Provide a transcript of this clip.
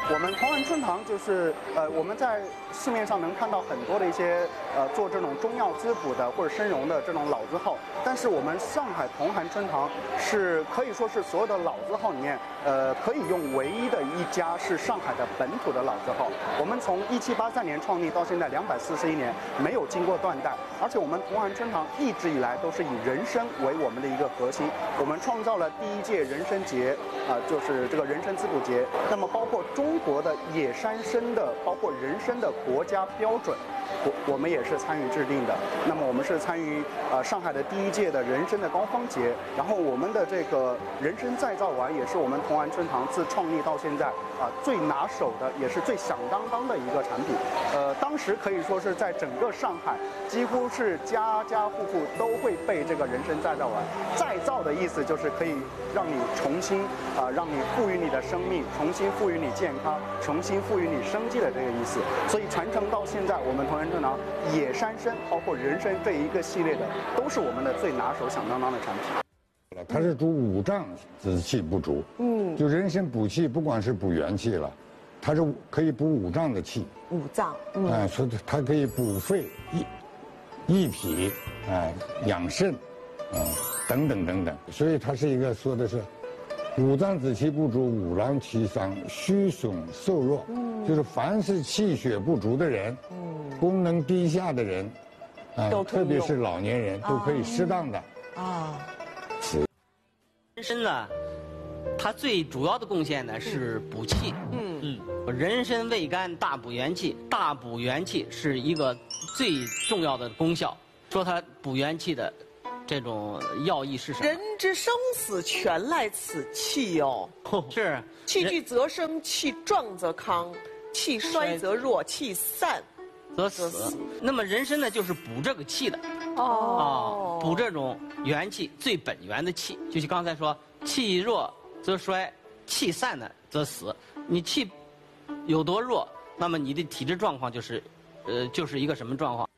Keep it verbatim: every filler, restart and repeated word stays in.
我们同安春堂就是呃，我们在市面上能看到很多的一些呃做这种中药滋补的或者生荣的这种老字号，但是我们上海同安春堂是可以说是所有的老字号里面呃可以用唯一的一家是上海的本土的老字号。我们从一七八三年创立到现在两百四十一年，没有经过断代，而且我们同安春堂一直以来都是以人参为我们的一个核心。我们创造了第一届人参节啊、呃，就是这个人参滋补节。那么包括中国的野山参的，包括人参的国家标准，我我们也是参与制定的。那么我们是参与呃上海的第一届的人参的高峰节，然后我们的这个人参再造丸也是我们同安春堂自创立到现在啊、呃、最拿手的，也是最响当当的一个产品。呃，当时可以说是在整个上海，几乎是家家户户都会备这个人参再造丸。再造的意思就是可以让你重新啊、呃，让你赋予你的生命，重新赋予你健康，重新赋予你生机的这个意思。所以传承到现在，我们同安春堂野山参包括人参这一个系列的，都是我们的最拿手响当当的产品。 它是主五脏之气不足，嗯，就人参补气，不光是补元气了，它是可以补五脏的气。 五脏， 嗯，哎，说它可以补肺、益益脾，哎，养肾，嗯，等等等等。所以它是一个说的是。五脏之气不足，五劳其伤，虚损瘦弱。嗯，就是凡是气血不足的人，嗯，功能低下的人，啊、呃，特别是老年人，都可以适当的啊吃。 人参呢，它最主要的贡献呢是补气。嗯嗯，人参味甘，大补元气，大补元气是一个最重要的功效。说它补元气的。这种要义是什么？ 人之生死全赖此气哟、 哦。是， 气聚则生，气壮则康，气衰则弱，气散则死。那么人参呢，就是补这个气的。哦。啊，补这种元气最本源的气，就像刚才说，气弱则衰，气散呢则死。你气有多弱，那么你的体质状况就是，呃，就是一个什么状况？